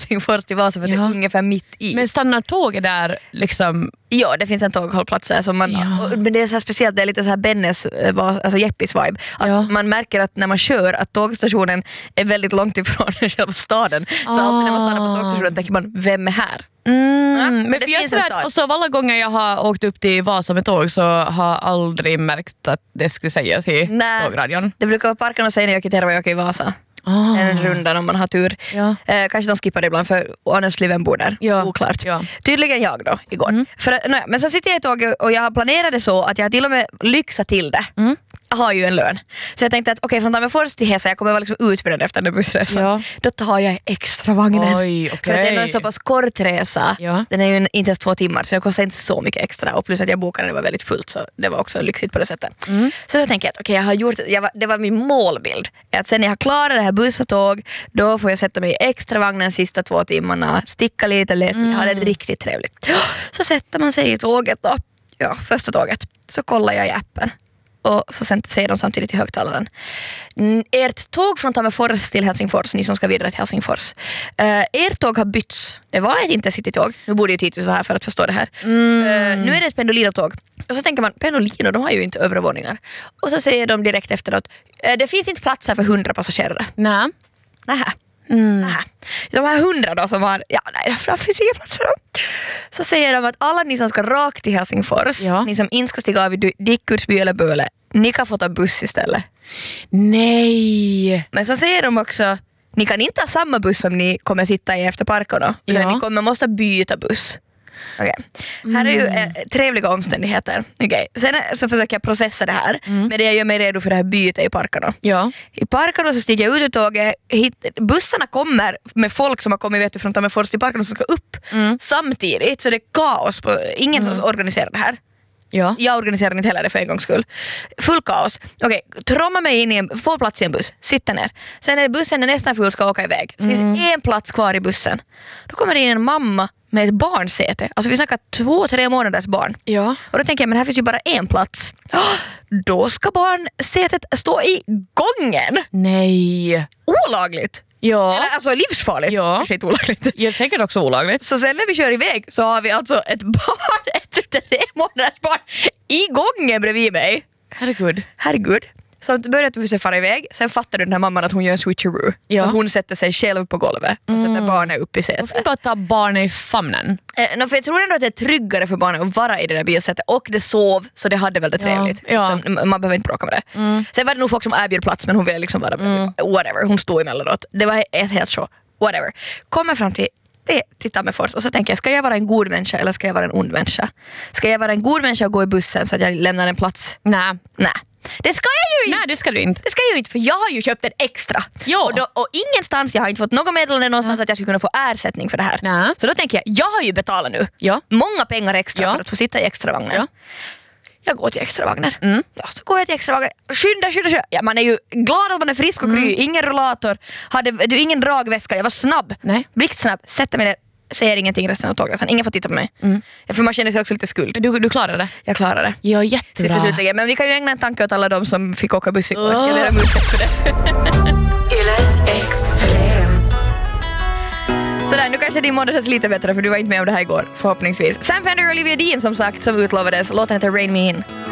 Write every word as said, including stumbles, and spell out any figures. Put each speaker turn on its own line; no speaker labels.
Helsingfors till Vasa för ja. Det är ungefär mitt i.
Men stannar tåget där liksom?
Ja, det finns en tåghållplats där som man,
ja.
men det är så här speciellt, det är lite så här Bennes, alltså Jeppis vibe. Att ja. Man märker att när man kör att tågstationen är väldigt långt ifrån själva staden. Så ah. alltid när man stannar på tågstationen tänker man, vem är här?
Mm, ja, men det för jag sådär, och så alla gånger jag har åkt upp till Vasa med tåg så har jag aldrig märkt att det skulle sägas i Nä, tågradion.
Det brukar vara parkerna säga när jag åker till Terva och åker i Vasa. Oh. En runda om man har tur. Ja. Eh, kanske de skippar det ibland för honestly vem bor där. Ja. Oklart. Ja. Tydligen jag då igår. Mm. För, nej, men så sitter jag i tåget och jag har planerat det så att jag till och med lyxat till det. Mm. Jag har ju en lön. Så jag tänkte att okej, okay, från Tammerfors till Hesa, jag kommer vara liksom utbränd efter den bussresan. Ja. Då tar jag extra vagnen.
Oj, okay.
För att det är en så pass kort resa. Ja. Den är ju en, inte ens två timmar så det kostar inte så mycket extra. Och plus att jag bokade, det var väldigt fullt så det var också lyxigt på det sättet. Mm. Så då tänker jag att okej, okay, jag har gjort jag var, det var min målbild. Att sen när jag har klarat det här buss och tåg, då får jag sätta mig i extra vagnen sista två timmarna, sticka lite, läsa, mm. ha det riktigt trevligt. Så sätter man sig i tåget då. Ja, första tåget. Så kollar jag i appen. Och så sen säger de samtidigt i högtalaren. Ert tåg från Tammerfors till Helsingfors, ni som ska vidare till Helsingfors. Uh, ert tåg har bytts. Det var ett intercity-tåg. Nu borde ju Titus vara här för att förstå det här. Mm. Uh, nu är det ett Pendolino-tåg. Och så tänker man, Pendolino, de har ju inte övre våningar. Och så säger de direkt efteråt, uh, det finns inte plats här för hundra passagerare.
Nej.
Nähä. Mm. Nähä. De här hundra då som har, ja nej, det finns ingen plats för dem. Så säger de att alla ni som ska rakt till Helsingfors, ja. Ni som inte ska stiga av i Dickursby eller Böle, ni kan få ta buss istället.
Nej.
Men så säger de också, ni kan inte ha samma buss som ni kommer sitta i efter parkerna. Utan ja. Ni kommer måste byta buss. Okay. Mm. Här är ju eh, trevliga omständigheter. Okay. Sen så försöker jag processa det här. Mm. Men det jag gör mig redo för det här bytet i parkerna. Ja. I parkerna så stiger jag ut ur tåget. Hit, bussarna kommer med folk som har kommit vet du, från Tammerfors till parkerna som ska upp mm. samtidigt. Så det är kaos. På, ingen mm. som organiserar det här. Ja. Jag organiserar inte heller det för en gångs skull. Full kaos. Okej, okay, tromma mig in i en, få plats i en buss. Sitta ner. Sen när bussen är nästan full ska åka iväg. Det finns mm. en plats kvar i bussen. Då kommer det in en mamma med ett barnsäte. Alltså vi snackar två, tre månaders barn. Ja. Och då tänker jag, men här finns ju bara en plats. Oh, då ska barnsätet stå i gången.
Nej.
Olagligt.
Ja.
Eller alltså livsfarligt.
Ja.
Kanske inte olagligt.
Jag säkert också olagligt.
Så sen när vi kör iväg så har vi alltså ett barn, ett tre månaders barn i gången bredvid mig.
Herregud.
Herregud. Så började bussen fara iväg. Sen fattar du den här mamman att hon gör en switcheroo. Ja. Så hon sätter sig själv på golvet och sätter mm. barnet upp i sätet.
Varför bara ta barnet i famnen?
Eh, no, för jag tror ändå att det är tryggare för barnet att vara i det där bilsättet. Och det sov, så det hade väl det trevligt.
Ja. Ja.
Så man behöver inte bråka med det. Mm. Sen var det nog folk som erbjöd plats, men hon ville liksom bara mm. whatever. Hon stod emellanåt. Det var ett helt show. Whatever. Kommer fram till till Tammerfors och så tänker jag, ska jag vara en god människa eller ska jag vara en ond människa? Ska jag vara en god människa och gå i bussen så att jag lämnar en plats?
Nej.
Nej. Det ska jag ju inte!
Nej, det ska du inte.
Det ska jag ju inte, för jag har ju köpt en extra.
Jo.
Och, då, och ingenstans, jag har inte fått någon meddelande någonstans ja. Att jag skulle kunna få ersättning för det här.
Nej.
Så då tänker jag, jag har ju betalat nu.
Ja.
Många pengar extra
ja.
för att få sitta i extravagnen. Ja. Jag går till extravagnen.
Mm.
Ja, så går jag till extravagnen. Skynda, skynda, skynda. Ja, man är ju glad att man är frisk och kry. Mm. Ingen rullator. Hade du ingen dragväska. Jag var snabb.
Nej.
Blixtsnabb. Sätter mig ner. Säger ingenting resten av tågresan. Ingen får titta på mig. Mm. För man känner sig också lite skuld.
Du, du klarade det?
Jag klarade det.
Ja, jättebra.
Men vi kan ju ägna en tanke åt alla de som fick åka buss igår. Oh. Jag ber om ursäkt för det.
Yle Extrem.
Sådär, nu kanske din måndag känns lite bättre för du var inte med om det här igår, förhoppningsvis. Sam Fender och Olivia Dean som sagt, som utlovades. Låten heter Rain Me In.